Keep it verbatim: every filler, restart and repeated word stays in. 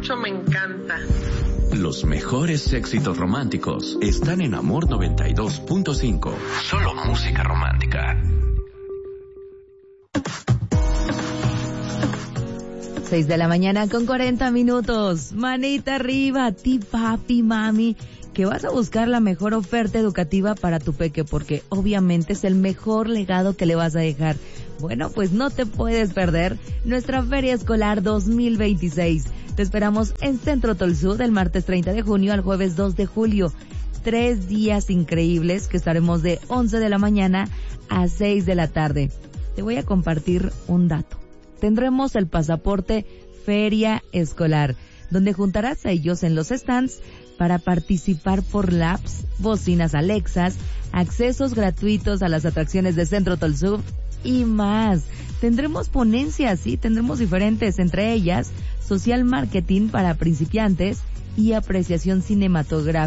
mucho, me encanta. Los mejores éxitos románticos están en Amor noventa y dos punto cinco. Solo música romántica. seis de la mañana con cuarenta minutos. Manita arriba, ti papi, mami, que vas a buscar la mejor oferta educativa para tu peque, porque obviamente es el mejor legado que le vas a dejar. Bueno, pues no te puedes perder nuestra Feria Escolar dos mil veintiséis. Te esperamos en Centro Tolsú del martes treinta de junio al jueves dos de julio. Tres días increíbles que estaremos de once de la mañana a seis de la tarde. Te voy a compartir un dato. Tendremos el pasaporte Feria Escolar, donde juntarás a ellos en los stands para participar por laps, bocinas Alexas, accesos gratuitos a las atracciones de Centro Tolsú y más. Tendremos ponencias, sí, tendremos diferentes, entre ellas social marketing para principiantes y apreciación cinematográfica.